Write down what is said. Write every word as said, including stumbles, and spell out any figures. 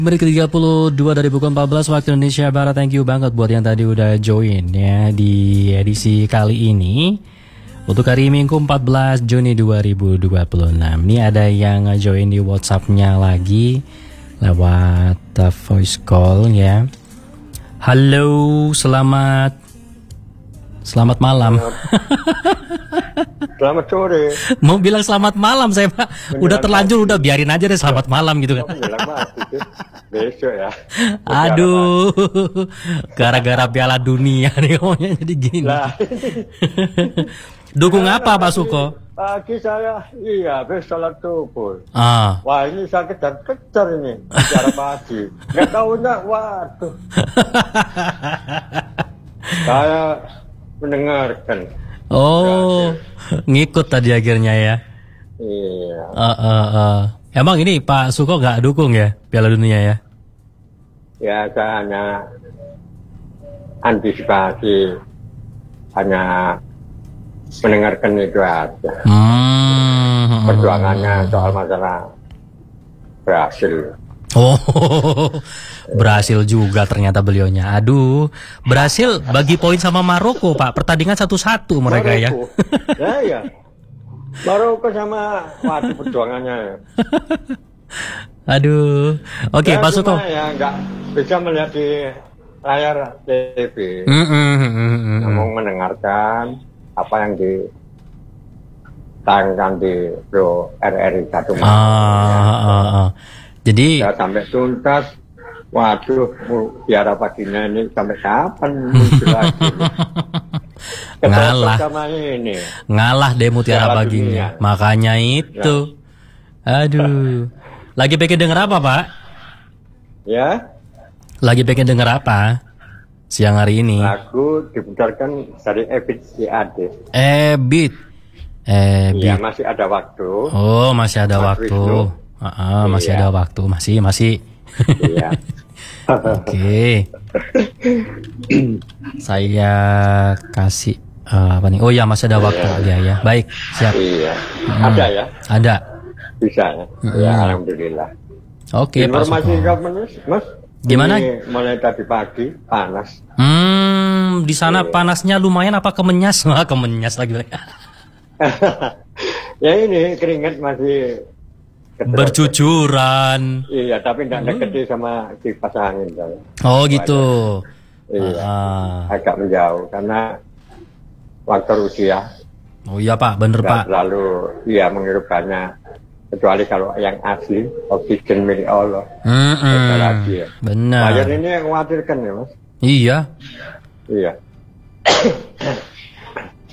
Menit ke tiga puluh dua dari pukul empat belas waktu Indonesia Barat. Thank you banget buat yang tadi udah join ya di edisi kali ini. Untuk hari Minggu empat belas Juni dua ribu dua puluh enam. Ini ada yang join di WhatsApp-nya lagi lewat uh, voice call ya. Halo, selamat Selamat malam. Selamat sore. Mau bilang selamat malam saya Pak. Udah terlanjur, udah biarin aja deh selamat malam gitu kan. Besok ya. Aduh, gara-gara Piala Dunia nih ngomongnya jadi gini. Dukung apa Pak Suko? Pagi saya, iya, habis sholat subuh. Ah. Wah ini saya kejar-kejar ini, bicara pagi. Nggak tahunya, waduh. Saya mendengarkan. Oh, ngikut tadi akhirnya ya. Iya. Uh, uh, uh. Emang ini Pak Suko nggak dukung ya Piala Dunia ya? Ya saya hanya antisipasi, hanya mendengarkan itu aja. Hmm. Perjuangannya soal masalah Brasil. Oh, berhasil juga ternyata beliaunya. Aduh, berhasil bagi poin sama Maroko Pak. Pertandingan satu-satu mereka Maroko. Ya. Ya ya. Maroko sama waduh perjuangannya. Aduh, oke okay, ya, Pak Suko. Ya nggak bisa melihat di layar T V. Mm -mm, mm Namun mendengarkan apa yang ditayangkan di Pro R R I satu. Ah, ah, ah. Jadi ya, sampai tuntas. Waduh, biara paginya ini sampai kapan muncul lagi? Ngalah sama ini. Ngalah deh Mutiara Paginya. Makanya itu. Ya. Aduh. Lagi pengen denger apa Pak? Ya. Lagi pengen denger apa siang hari ini? Lagu diputarkan dari Ebit C A D. Ebit. Ebit. Iya, masih ada waktu. Oh, masih ada Mas waktu. Uh, uh, masih iya. ada waktu. Masih, masih. Iya. Oke. Saya kasih uh, apa nih? Oh ya, masih ada waktu ya, ya. Baik, siap. Iya. Hmm. Ada ya? Ada. Bisa ya. Hmm. Ya, alhamdulillah. Oke, Pak Suko. Informasi kamu, Mas? Gimana? Ini mulai tadi pagi panas. Hmm, di sana iya. Panasnya lumayan apa kemenyas? Wah, kemenyas lagi. Ya ini keringat masih bercucuran. Iya, tapi tidak deketi sama kipas angin saya. Oh gitu. Iya, ah. agak menjauh karena faktor usia. Oh iya Pak, bener Pak. Lalu iya menghirup banyak. Kecuali kalau yang asli oksigen milik Allah. Mm -mm. Lagi ya. Benar. Bayar ini yang khawatirkan ya Mas. Iya. Iya.